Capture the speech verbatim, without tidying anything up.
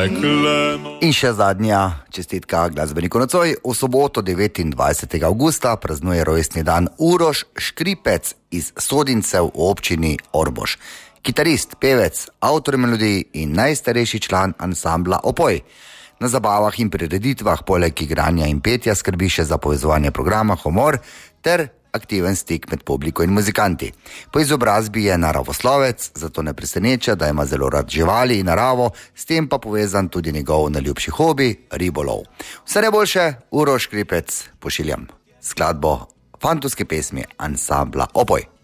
mekleno. In še zadnja čestitka glasbeniku nocoj. V soboto devetindvajsetega avgusta praznuje rojstni dan Uroš Škripec iz Sodincev v občini Ormož. Kitarist, pevec, avtor melodij in najstarejši član ansambla Opoj. Na zabavah in prireditvah poleg igranja in petja skrbi še za povezovanje programa, humor ter aktiven stik med publiko in muzikanti. Po izobrazbi je naravoslovec, zato ne preseneča, da ima zelo rad živali in naravo, s tem pa povezan tudi njegov najljubši hobi, ribolov. Vse najboljše, Uroš Škripec, pošiljam skladbo fantovske pesmi ansambla Opoj.